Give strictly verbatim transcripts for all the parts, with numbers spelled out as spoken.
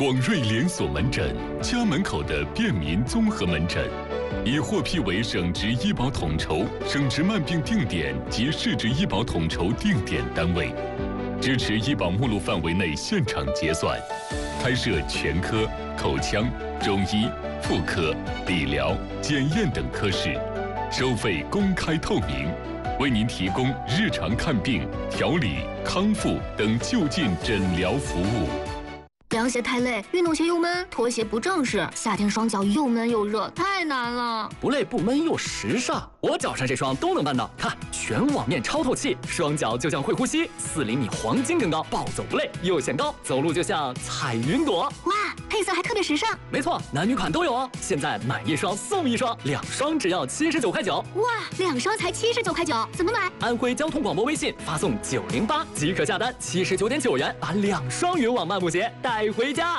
广瑞连锁门诊，家门口的便民综合门诊，已获批为省直医保统筹、省直慢病定点及市直医保统筹定点单位，支持医保目录范围内现场结算，开设全科、口腔、中医、妇科、理疗、检验等科室，收费公开透明，为您提供日常看病、调理、康复等就近诊疗服务。 凉鞋太累，运动鞋又闷，拖鞋不正式，夏天双脚又闷又热，太难了。 不累不闷又时尚，我脚上这双都能办到。看，全网面超透气，双脚就像会呼吸，四厘米黄金更高，暴走不累又显高，走路就像踩云朵。 哇，配色还特别时尚。 没错，男女款都有哦。现在买一双送一双，两双只要七十九块九。 哇，两双才七十九块九，怎么买？ 安徽交通广播微信发送九零八即可下单，七十九点九元把两双云网漫步鞋带回家。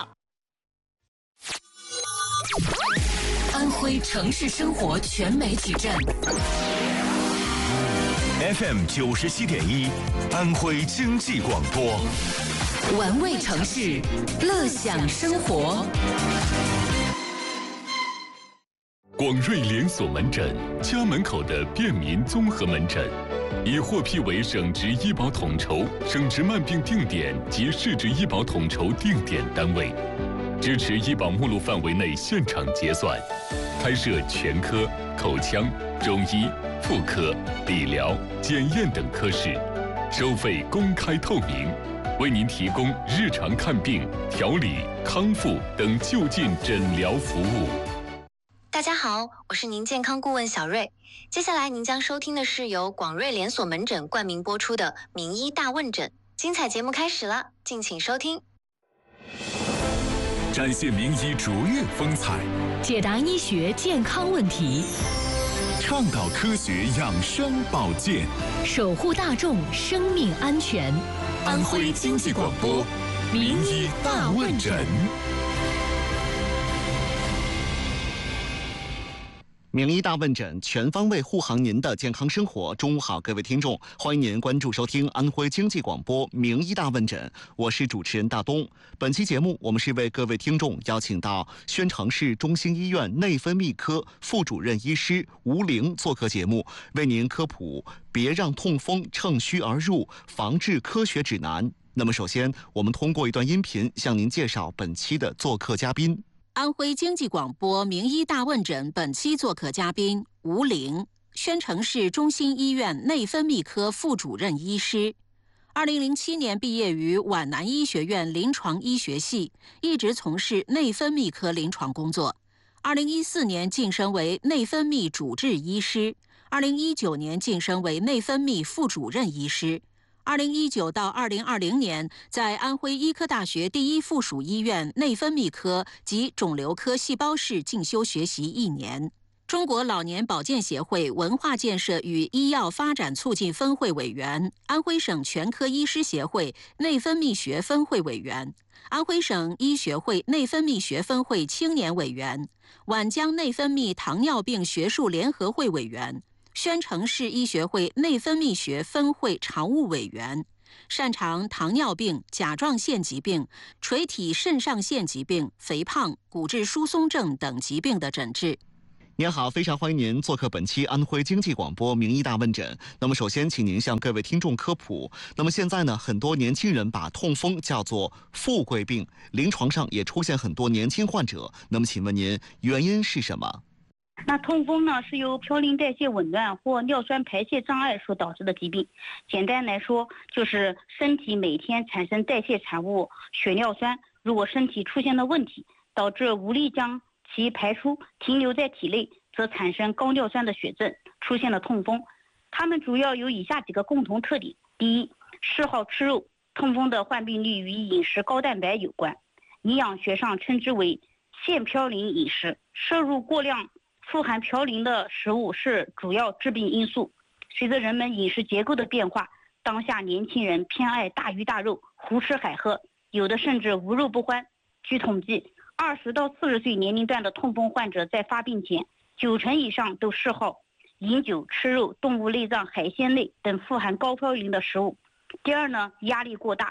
安徽城市生活全媒体站 F M 九十七点一，安徽经济广播， 玩味城市，乐享生活。 广瑞连锁门诊，家门口的便民综合门诊，已获批为省直医保统筹、省直慢病定点及市直医保统筹定点单位，支持医保目录范围内现场结算，开设全科、口腔、中医、妇科、理疗、检验等科室，收费公开透明，为您提供日常看病、调理、康复等就近诊疗服务。 大家好，我是您健康顾问小瑞。接下来您将收听的是由广瑞连锁门诊冠名播出的《名医大问诊》，精彩节目开始了，敬请收听。 展现名医卓越风采， 解答医学健康问题， 倡导科学养生保健， 守护大众生命安全。 安徽经济广播名医大问诊。 名医大问诊，全方位护航您的健康生活。中午好，各位听众，欢迎您关注收听安徽经济广播名医大问诊，我是主持人大东。本期节目，我们是为各位听众邀请到宣城市中心医院内分泌科副主任医师吴玲做客节目，为您科普别让痛风乘虚而入，防治科学指南。那么首先，我们通过一段音频向您介绍本期的做客嘉宾。 安徽经济广播名医大问诊本期做客嘉宾吴玲，宣城市中心医院内分泌科副主任医师。二零零七年毕业于皖南医学院临床医学系，一直从事内分泌科临床工作。二零一四年晋升为内分泌主治医师，二零一九年晋升为内分泌副主任医师。二零一九到二零二零年，在安徽医科大学第一附属医院内分泌科及肿瘤科细胞室进修学习一年。中国老年保健协会文化建设与医药发展促进分会委员，安徽省全科医师协会内分泌学分会委员，安徽省医学会内分泌学分会青年委员，皖江内分泌糖尿病学术联合会委员，宣城市医学会内分泌学分会常务委员，擅长糖尿病、甲状腺疾病、垂体肾上腺疾病、肥胖、骨质疏松症等疾病的诊治。 您好，非常欢迎您做客本期安徽经济广播名医大问诊。那么首先请您向各位听众科普，那么现在呢，很多年轻人把痛风叫做富贵病，临床上也出现很多年轻患者，那么请问您原因是什么？ 那痛风呢，是由嘌呤代谢紊乱或尿酸排泄障碍所导致的疾病。简单来说，就是身体每天产生代谢产物血尿酸，如果身体出现了问题，导致无力将其排出，停留在体内，则产生高尿酸的血症，出现了痛风。它们主要有以下几个共同特点：第一，嗜好吃肉，痛风的患病率与饮食高蛋白有关，营养学上称之为腺嘌呤饮食，摄入过量富含嘌呤的食物是主要致病因素。随着人们饮食结构的变化，当下年轻人偏爱大鱼大肉，胡吃海喝，有的甚至无肉不欢。据统计，二十到四十岁年龄段的痛风患者在发病前，九成以上都嗜好饮酒、吃肉、动物内脏、海鲜类等富含高嘌呤的食物。第二呢，压力过大，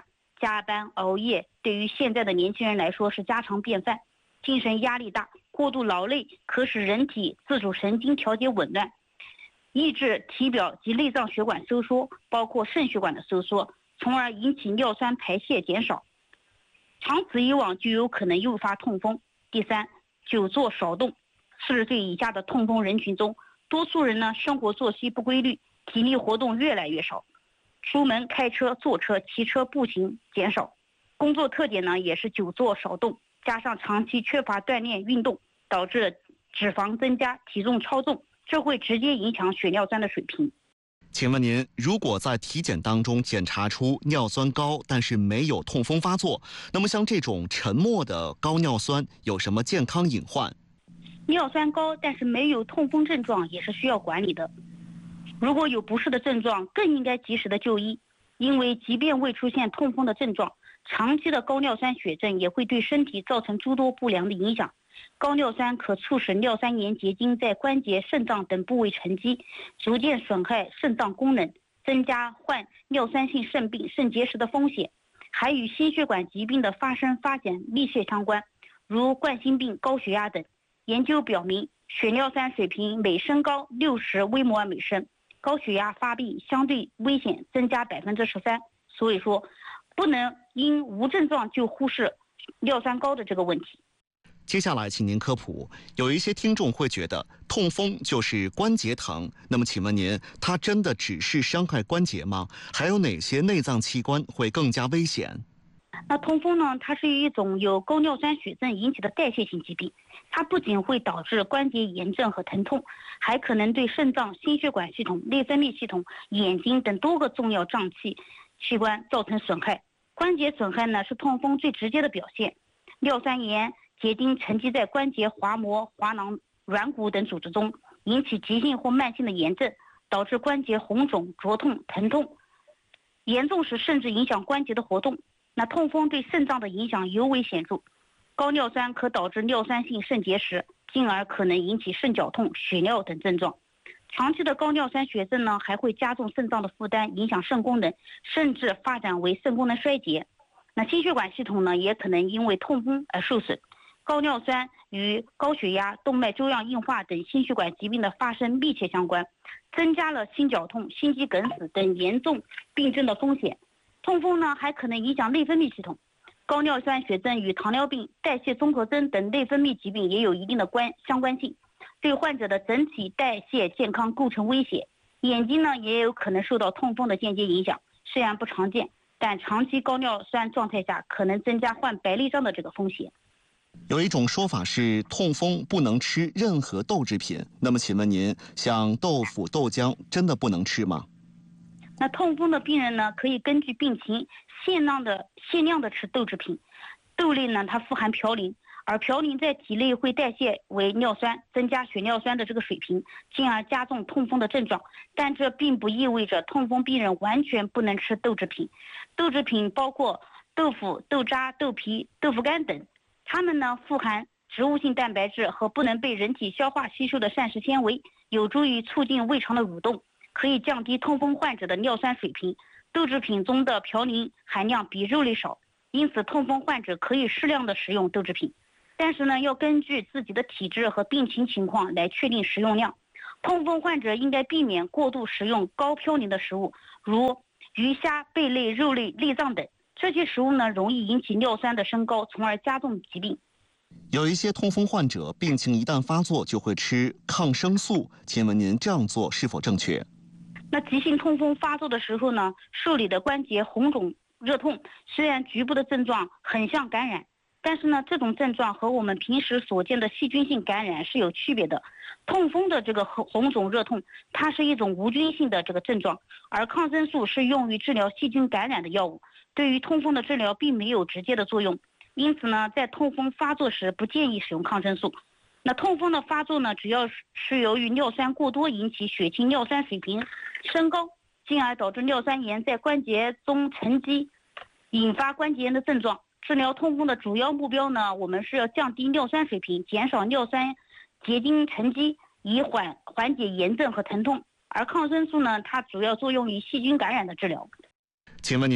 加班熬夜对于现在的年轻人来说是家常便饭，精神压力大，过度劳累可使人体自主神经调节紊乱，抑制体表及内脏血管收缩，包括肾血管的收缩，从而引起尿酸排泄减少，长此以往就有可能诱发痛风。第三，久坐少动。四十岁以下的痛风人群中，多数人呢生活作息不规律，体力活动越来越少，出门开车、坐车、骑车、步行减少，工作特点呢也是久坐少动，加上长期缺乏锻炼运动，导致脂肪增加、体重超重，这会直接影响血尿酸的水平。 请问您，如果在体检当中检查出尿酸高，但是没有痛风发作，那么像这种沉默的高尿酸有什么健康隐患？ 尿酸高但是没有痛风症状也是需要管理的。如果有不适的症状，更应该及时的就医，因为即便未出现痛风的症状，长期的高尿酸血症也会对身体造成诸多不良的影响。高尿酸可促使尿酸盐结晶在关节、肾脏等部位沉积，逐渐损害肾脏功能，增加患尿酸性肾病、肾结石的风险，还与心血管疾病的发生发展密切相关，如冠心病、高血压等。研究表明，血尿酸水平每升高六十微摩尔每升，高血压发病相对危险增加百分之十三。所以说，不能因无症状就忽视尿酸高的这个问题。 接下来请您科普，有一些听众会觉得痛风就是关节疼，那么请问您，它真的只是伤害关节吗？还有哪些内脏器官会更加危险？ 那痛风呢，它是一种由高尿酸血症引起的代谢性疾病，它不仅会导致关节炎症和疼痛，还可能对肾脏、心血管系统、内分泌系统、眼睛等多个重要脏器器官造成损害。关节损害呢是痛风最直接的表现，尿酸盐结晶沉积在关节滑膜、滑囊、软骨等组织中，引起急性或慢性的炎症，导致关节红肿、灼痛、疼痛，严重时甚至影响关节的活动。那痛风对肾脏的影响尤为显著，高尿酸可导致尿酸性肾结石，进而可能引起肾绞痛、血尿等症状。长期的高尿酸血症呢，还会加重肾脏的负担，影响肾功能，甚至发展为肾功能衰竭。那心血管系统呢，也可能因为痛风而受损。高尿酸与高血压、动脉粥样硬化等心血管疾病的发生密切相关，增加了心绞痛、心肌梗死等严重病症的风险。痛风呢，还可能影响内分泌系统，高尿酸血症与糖尿病、代谢综合征等内分泌疾病也有一定的关相关性，对患者的整体代谢健康构成威胁。眼睛呢，也有可能受到痛风的间接影响，虽然不常见，但长期高尿酸状态下可能增加患白内障的这个风险。 有一种说法是痛风不能吃任何豆制品，那么请问您，像豆腐、豆浆真的不能吃吗？ 那痛风的病人呢，可以根据病情限量的限量的吃豆制品。豆类呢，它富含嘌呤，而嘌呤在体内会代谢为尿酸，增加血尿酸的这个水平，进而加重痛风的症状。但这并不意味着痛风病人完全不能吃豆制品。豆制品包括豆腐、豆渣、豆皮、豆腐干等，它们呢富含植物性蛋白质和不能被人体消化吸收的膳食纤维，有助于促进胃肠的蠕动，可以降低痛风患者的尿酸水平。豆制品中的嘌呤含量比肉类少，因此痛风患者可以适量的食用豆制品，但是呢，要根据自己的体质和病情情况来确定食用量。痛风患者应该避免过度食用高嘌呤的食物，如鱼虾、贝类、肉类、内脏等，这些食物呢容易引起尿酸的升高，从而加重疾病。 有一些痛风患者病情一旦发作就会吃抗生素，请问您这样做是否正确？ 那急性痛风发作的时候呢，受理的关节红肿、热痛，虽然局部的症状很像感染，但是呢，这种症状和我们平时所见的细菌性感染是有区别的。痛风的这个红肿热痛，它是一种无菌性的这个症状，而抗生素是用于治疗细菌感染的药物，对于痛风的治疗并没有直接的作用。因此呢，在痛风发作时不建议使用抗生素。那痛风的发作呢，主要是由于尿酸过多引起血清尿酸水平升高，进而导致尿酸盐在关节中沉积，引发关节炎的症状。治疗痛风的主要目标呢，我们是要降低尿酸水平，减少尿酸结晶沉积，以缓缓解炎症和疼痛。而抗生素呢，它主要作用于细菌感染的治疗。 请问您，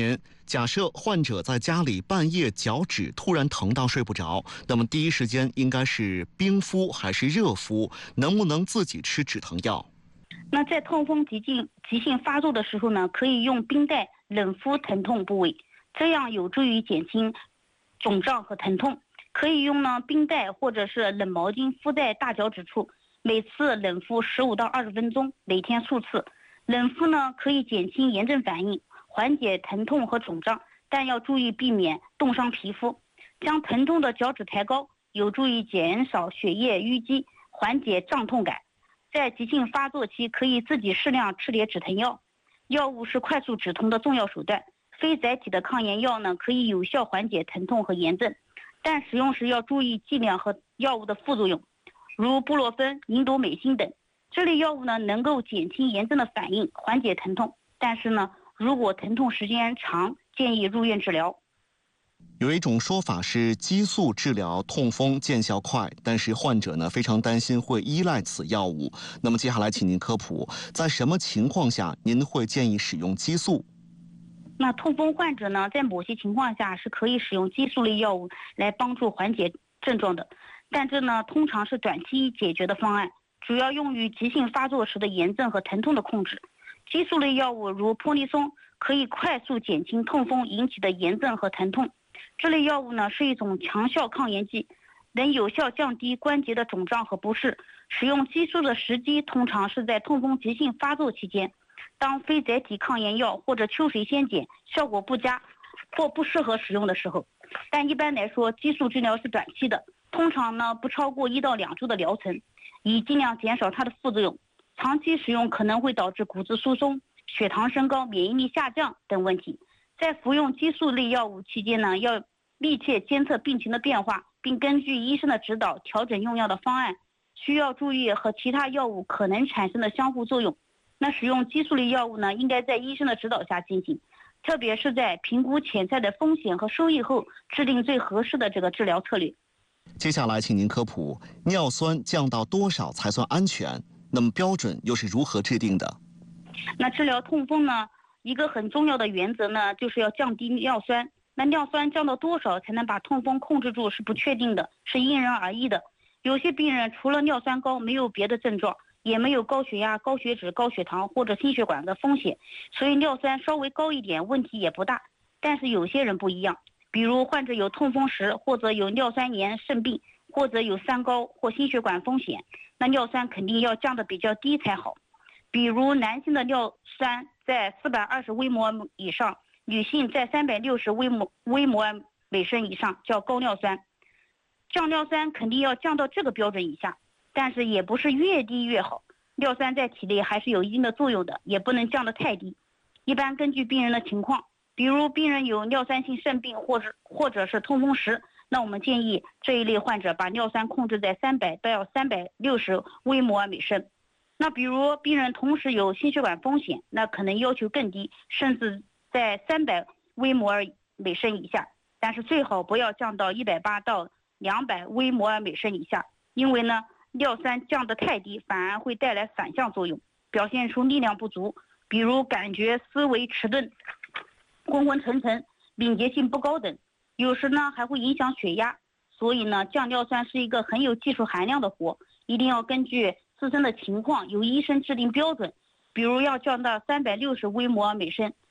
假设患者在家里半夜脚趾突然疼到睡不着，那么第一时间应该是冰敷还是热敷？能不能自己吃止疼药？ 那在痛风急性急性发作的时候呢，可以用冰袋冷敷疼痛部位，这样有助于减轻肿胀和疼痛。可以用呢冰袋或者是冷毛巾敷在大脚趾处，每次冷敷十五到二十分钟，每天数次。冷敷呢可以减轻炎症反应，缓解疼痛和肿胀，但要注意避免冻伤皮肤。将疼痛的脚趾抬高，有助于减少血液淤积，缓解胀痛感。在急性发作期，可以自己适量吃点止疼药。药物是快速止痛的重要手段。非甾体的抗炎药呢，可以有效缓解疼痛和炎症，但使用时要注意剂量和药物的副作用，如布洛芬、银朵美辛等。这类药物呢，能够减轻炎症的反应，缓解疼痛。但是呢，如果疼痛时间长，建议入院治疗。 有一种说法是激素治疗痛风见效快，但是患者呢非常担心会依赖此药物。那么接下来请您科普，在什么情况下您会建议使用激素？ 那痛风患者呢，在某些情况下是可以使用激素类药物来帮助缓解症状的，但这呢通常是短期解决的方案，主要用于急性发作时的炎症和疼痛的控制。激素类药物如泼尼松可以快速减轻痛风引起的炎症和疼痛。这类药物呢是一种强效抗炎剂，能有效降低关节的肿胀和不适。使用激素的时机通常是在痛风急性发作期间，当非甾体抗炎药或者秋水仙碱效果不佳或不适合使用的时候。但一般来说，激素治疗是短期的，通常呢不超过一到两周的疗程，以尽量减少它的副作用。长期使用可能会导致骨质疏松、血糖升高、免疫力下降等问题。在服用激素类药物期间呢，要密切监测病情的变化，并根据医生的指导调整用药的方案。需要注意和其他药物可能产生的相互作用。那使用激素类药物呢，应该在医生的指导下进行，特别是在评估潜在的风险和收益后，制定最合适的这个治疗策略。 接下来请您科普，尿酸降到多少才算安全？那么标准又是如何制定的？ 那治疗痛风呢，一个很重要的原则呢，就是要降低尿酸。那尿酸降到多少才能把痛风控制住是不确定的，是因人而异的。有些病人除了尿酸高没有别的症状，也没有高血压、高血脂、高血糖或者心血管的风险，所以尿酸稍微高一点问题也不大。但是有些人不一样，比如患者有痛风时，或者有尿酸盐肾病，或者有三高或心血管风险，那尿酸肯定要降得比较低才好。比如男性的尿酸在四百二十微摩尔以上，女性在三百六十微摩微摩尔每升以上，叫高尿酸。降尿酸肯定要降到这个标准以下，但是也不是越低越好。尿酸在体内还是有一定的作用的，也不能降得太低。一般根据病人的情况，比如病人有尿酸性肾病或者或者是痛风时，那我们建议这一类患者把尿酸控制在三百到三百六十微摩尔每升。那比如病人同时有心血管风险，那可能要求更低，甚至在三百微摩尔每升以下，但是最好不要降到一百八到两百微摩尔每升以下，因为呢尿酸降得太低反而会带来反向作用，表现出力量不足，比如感觉思维迟钝、昏昏沉沉、敏捷性不高等，有时呢还会影响血压。所以呢降尿酸是一个很有技术含量的活，一定要根据自身的情况由医生制定标准，比如要降到三百六十微摩尔每升，